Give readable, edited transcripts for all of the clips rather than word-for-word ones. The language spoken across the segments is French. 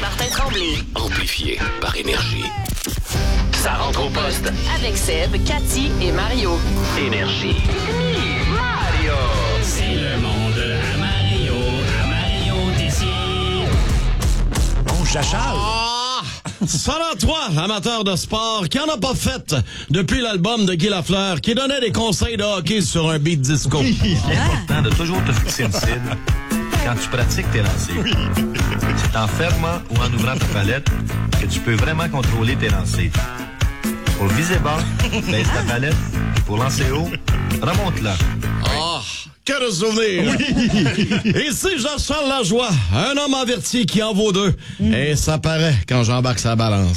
Martin Tremblay. Amplifié par Énergie. Ça rentre au poste. Avec Seb, Cathy et Mario. Énergie. Mario. C'est le monde à Mario. À Mario Tessier. Bon, chachal. Salut à toi, amateur de sport, qui en a pas fait depuis l'album de Guy Lafleur, qui donnait des conseils de hockey sur un beat disco. C'est important de toujours te fixer une cible quand tu pratiques tes lancers. C'est en fermant ou en ouvrant ta palette que tu peux vraiment contrôler tes lancers. Pour viser bas, baisse ta palette. Pour lancer haut, remonte-la. Ah, que de souvenirs! Ici Jean-Charles Lajoie, un homme averti qui en vaut deux. Et ça paraît quand j'embarque sa balance.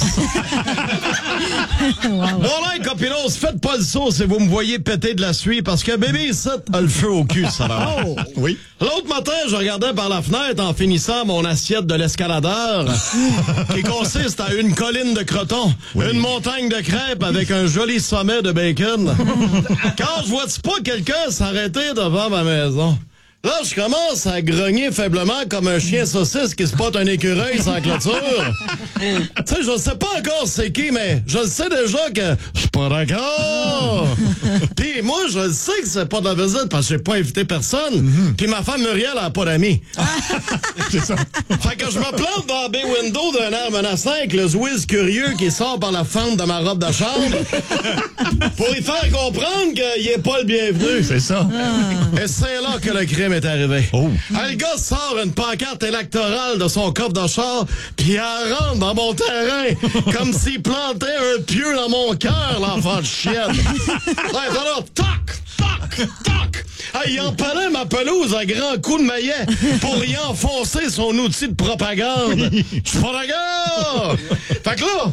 Bon là, copinos, faites pas le saut si vous me voyez péter de la suie, parce que bébé, ça a le feu au cul, ça va. Oui. L'autre matin, je regardais par la fenêtre en finissant mon assiette de l'escaladeur, qui consiste à une colline de crotons, une montagne de crêpes avec un joli sommet de bacon. Quand je vois pas quelqu'un s'arrêter devant ma maison, là, je commence à grogner faiblement comme un chien saucisse qui spotte un écureuil sans clôture. Tu sais, je sais pas encore c'est qui, mais je sais déjà que je suis pas d'accord. Puis moi, je sais que c'est pas de la visite parce que j'ai pas invité personne. Puis ma femme Muriel a pas d'amis. C'est ça. Fait que je me plante dans la baie window d'un air menaçant avec le Zwiz curieux qui sort par la fente de ma robe de chambre pour y faire comprendre qu'il est pas le bienvenu. C'est ça. Et c'est là que le crime est arrivé. Oh. Le gars sort une pancarte électorale de son coffre de char, puis elle rentre dans mon terrain comme s'il plantait un pieu dans mon cœur, l'enfant de chienne. Ouais, alors, toc, toc, toc. Il empalait ma pelouse à grands coups de maillet pour y enfoncer son outil de propagande. Je suis pas d'accord. Fait que là,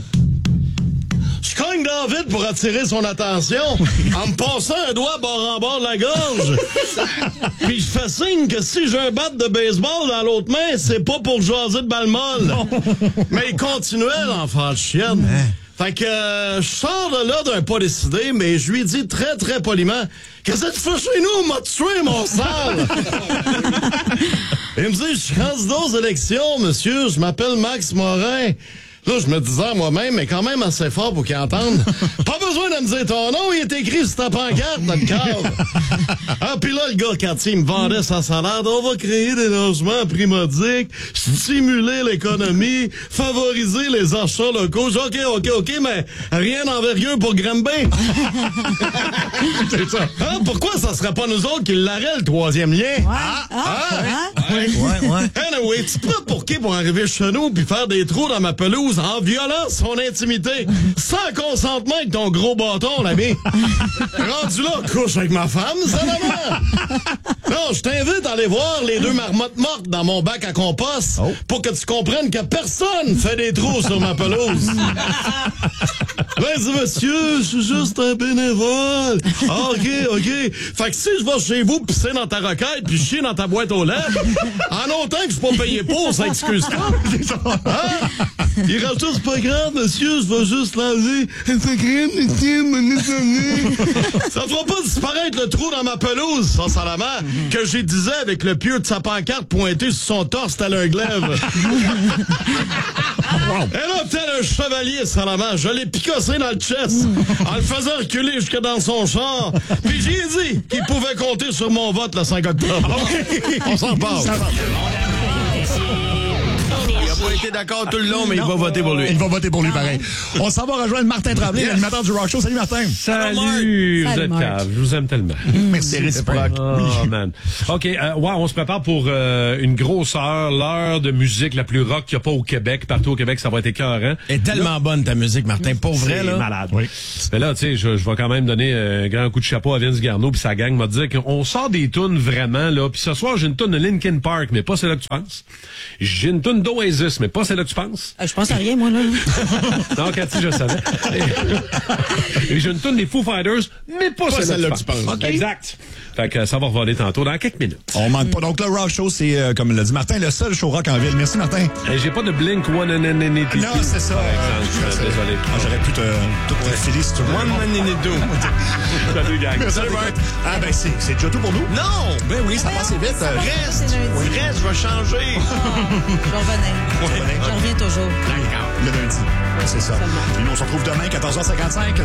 je cogne dans le vide pour attirer son attention en me passant un doigt bord en bord de la gorge. Puis je fais signe que si j'ai un bat de baseball dans l'autre main, c'est pas pour jaser de balle molle. Mais il continuait, l'enfant de chienne. Fait que je sors de là d'un pas décidé, mais je lui dis très, très poliment « Qu'est-ce que tu fais chez nous? M'a tué, mon sale! » Il me dit « Je suis candidat aux élections, monsieur. Je m'appelle Max Morin. » Là, je me disais moi-même, mais quand même assez fort pour qu'il entende. Pas besoin de me dire ton nom, il est écrit sur ta pancarte dans le cadre. Ah, puis là, le gars, quand il me vendait sa salade, on va créer des logements prix modiques, stimuler l'économie, favoriser les achats locaux. OK, mais rien d'envergure pour Granby. C'est ça. Ah, pourquoi ça serait pas nous autres qui l'arrêtent, le troisième lien? Ouais. Anyway, tu prends pour qui pour arriver chez nous puis faire des trous dans ma pelouse en violant son intimité, sans consentement avec ton gros bâton, l'ami. Rendu là, couche avec ma femme, ça va. Non, je t'invite à aller voir les deux marmottes mortes dans mon bac à compost pour que tu comprennes que personne fait des trous sur ma pelouse. Vas-y, monsieur, je suis juste un bénévole. Ah, OK. Fait que si je vais chez vous pisser dans ta roquette puis chier dans ta boîte aux lettres, en autant que je suis pas payé pour, ça excuse pas. Hein? Il reste c'est pas grave, monsieur, je vais juste laver. Ça fera pas disparaître le trou dans ma pelouse, ça, Salamand, que j'ai disais avec le pieu de sa pancarte pointé sur son torse tel un glaive. Et là, tel un chevalier, Salamand, je l'ai picossé dans le chest en le faisant reculer jusque dans son char. Puis j'ai dit qu'il pouvait compter sur mon vote le 5 octobre. On s'en parle. Il n'a pas été d'accord tout le long, mais il va voter pour lui. Il va voter pour lui, pareil. On s'en va rejoindre Martin Tremblay, l'animateur du Rock Show. Salut, Martin. Salut, vous êtes cave. Je vous aime tellement. Merci, réciproque. Oh, man. OK, on se prépare pour une grosse heure, l'heure de musique la plus rock qu'il n'y a pas au Québec. Partout au Québec, ça va être écœurant. Elle est tellement bonne, ta musique, Martin. Pour vrai, là. Malade. Oui. Mais là, tu sais, je vais quand même donner un grand coup de chapeau à Vince Garneau puis sa gang. M'a dit qu'on sort des tunes vraiment, là. Puis ce soir, j'ai une tune de Linkin Park, mais pas celle-là que tu penses. J'ai une tune d'Oasis, mais pas celle-là que tu penses. Je pense à rien, moi, là. Non, Cathy, je savais. Et j'ai une tune des Foo Fighters, mais pas celle-là que tu penses. Okay. Exact. Fait que ça va revoler tantôt dans quelques minutes. On manque pas. Donc, le Rock Show, c'est, comme l'a dit Martin, le seul show rock en ville. Merci, Martin. J'ai pas de Blink One Non, c'est ça. Désolé. J'aurais pu te filer si tu veux. Salut, gang. Salut, Bart. Ah, ben, c'est déjà tout pour nous. Non! Ben oui, ça passe vite. Reste, je vais changer. Je vais revenir. Je reviens toujours. Le lundi. C'est ça. Et nous, on se retrouve demain, 14h55.